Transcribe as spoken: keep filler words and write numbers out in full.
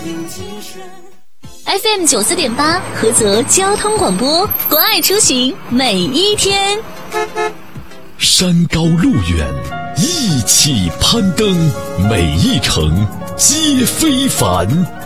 F M 九四点八，菏泽交通广播，关爱出行每一天。 山高路远，一起攀登，每一程皆非凡。